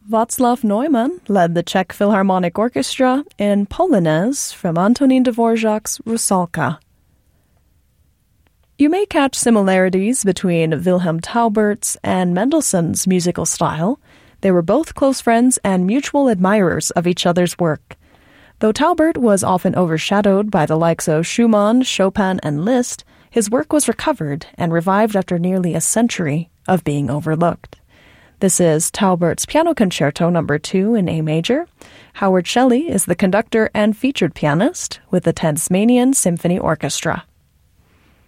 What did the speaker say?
Václav Neumann led the Czech Philharmonic Orchestra in Polonaise from Antonín Dvořák's Rusalka. You may catch similarities between Wilhelm Taubert's and Mendelssohn's musical style. They were both close friends and mutual admirers of each other's work. Though Taubert was often overshadowed by the likes of Schumann, Chopin, and Liszt, his work was recovered and revived after nearly a century of being overlooked. This is Taubert's Piano Concerto No. 2 in A major. Howard Shelley is the conductor and featured pianist with the Tasmanian Symphony Orchestra.